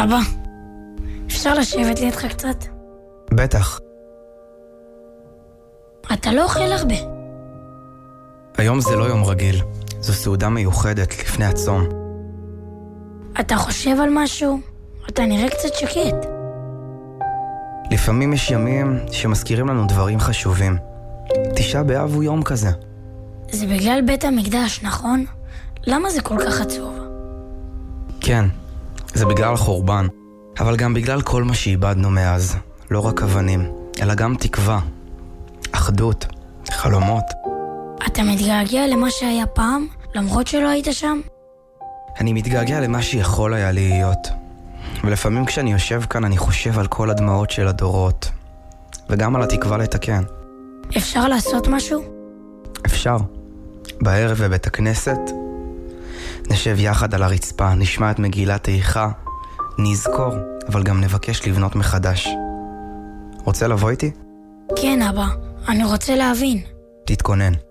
אבא, אפשר לשבת לידך קצת? בטח. אתה לא אוכל הרבה. היום זה לא יום רגיל. זו סעודה מיוחדת לפני הצום. אתה חושב על משהו? אתה נראה קצת שקט. לפעמים יש ימים שמזכירים לנו דברים חשובים. תשעה באב הוא יום כזה. זה בגלל בית המקדש, נכון? למה זה כל כך עצוב? כן, זה בגלל החורבן, אבל גם בגלל כל מה שאיבדנו מאז. לא רק אבנים, אלא גם תקווה, אחדות, חלומות. אתה מתגעגע למה שהיה פעם, למרות שלא היית שם? אני מתגעגע למה שיכול היה להיות. ולפעמים כשאני יושב כאן אני חושב על כל הדמעות של הדורות, וגם על התקווה לתקן. אפשר לעשות משהו? אפשר. בערב בבית הכנסת נשב יחד על הרצפה, נשמע את מגילת איכה, נזכור, אבל גם נבקש לבנות מחדש. רוצה לבוא איתי? כן, אבא, אני רוצה להבין. תתכונן.